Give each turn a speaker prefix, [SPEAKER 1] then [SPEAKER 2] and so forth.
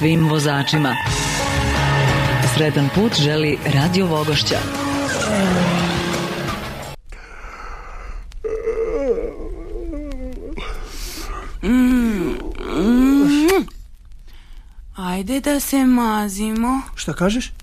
[SPEAKER 1] svim vozačima. Sretan put želi Radio Vogošća.
[SPEAKER 2] Ajde da se mazimo.
[SPEAKER 3] Šta kažeš?